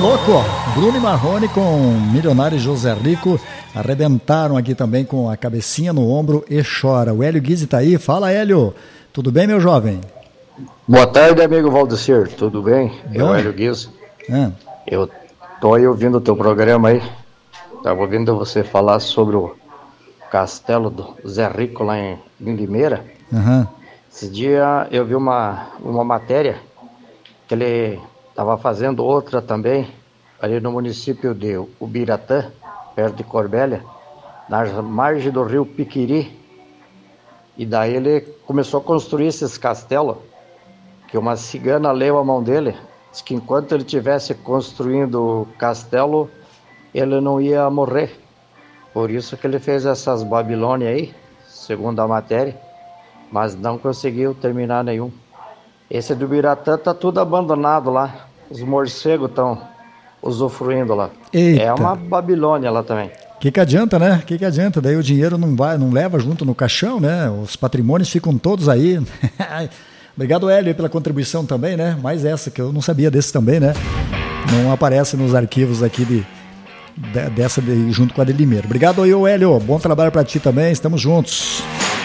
louco! Bruno e Marrone com Milionário José Rico arrebentaram aqui também com a cabecinha no ombro e chora. O Hélio Guizzi tá aí. Fala, Hélio. Tudo bem, meu jovem? Boa tarde, amigo Valdecir. Tudo bem? Eu, Hélio Guizzi. Eu tô aí ouvindo o teu programa aí. Tava ouvindo você falar sobre o castelo do Zé Rico lá em Limeira. Esse dia eu vi uma matéria que ele estava fazendo outra também, ali no município de Ubiratã, perto de Corbélia, na margem do rio Piquiri. E daí ele começou a construir esses castelos, que uma cigana leu a mão dele, disse que enquanto ele estivesse construindo o castelo, ele não ia morrer. Por isso que ele fez essas Babilônias aí, segundo a matéria, mas não conseguiu terminar nenhum. Esse do Ubiratã tá tudo abandonado lá. Os morcegos estão usufruindo lá. Eita. É uma Babilônia lá também. Que adianta, né? Que adianta? Daí o dinheiro não leva junto no caixão, né? Os patrimônios ficam todos aí. Obrigado, Hélio, pela contribuição também, né? Mais essa, que eu não sabia desse também, né? Não aparece nos arquivos aqui dessa junto com a de Limeira. Obrigado aí, Hélio. Bom trabalho para ti também. Estamos juntos.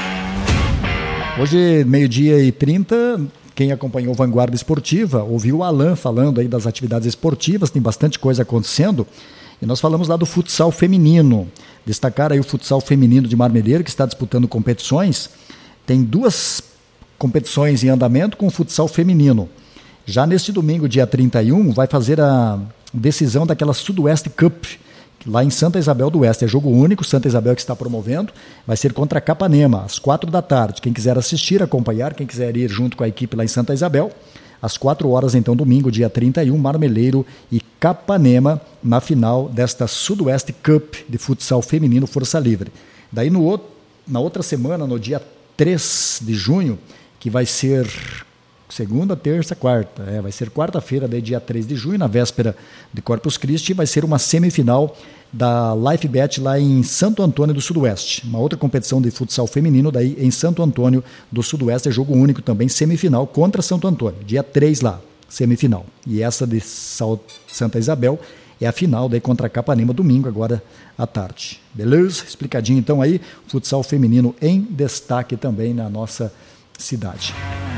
Hoje, 12h30, quem acompanhou Vanguarda Esportiva ouviu o Alan falando aí das atividades esportivas, tem bastante coisa acontecendo. E nós falamos lá do futsal feminino. Destacar aí o futsal feminino de Marmeleiro, que está disputando competições. Tem 2 competições em andamento com o futsal feminino. Já neste domingo, dia 31, vai fazer a decisão daquela Sudoeste Cup, lá em Santa Isabel do Oeste. É jogo único, Santa Isabel que está promovendo. Vai ser contra a Capanema, às 4h. Quem quiser assistir, acompanhar, quem quiser ir junto com a equipe lá em Santa Isabel, às 4h, então, domingo, dia 31, Marmeleiro e Capanema, na final desta Sudoeste Cup de futsal feminino Força Livre. Daí, na outra semana, no dia 3 de junho, que vai ser segunda, terça, quarta. Vai ser quarta-feira, daí dia 3 de junho, na véspera de Corpus Christi, vai ser uma semifinal da Life Bet lá em Santo Antônio do Sudoeste. Uma outra competição de futsal feminino daí em Santo Antônio do Sudoeste, é jogo único também, semifinal contra Santo Antônio. Dia 3 lá, semifinal. E essa de Santa Isabel é a final daí contra a Capanema, domingo, agora à tarde. Beleza? Explicadinho então aí, futsal feminino em destaque também na nossa cidade.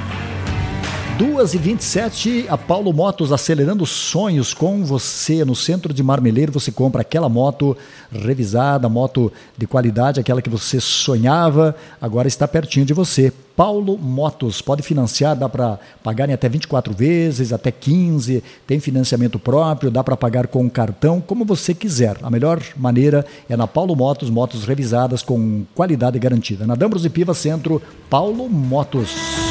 2h27, a Paulo Motos acelerando sonhos com você. No centro de Marmeleiro você compra aquela moto revisada, moto de qualidade, aquela que você sonhava, agora está pertinho de você. Paulo Motos, pode financiar, dá para pagar em até 24 vezes, até 15, tem financiamento próprio, dá para pagar com cartão, como você quiser. A melhor maneira é na Paulo Motos, motos revisadas com qualidade garantida. Na Dambros e Piva Centro, Paulo Motos.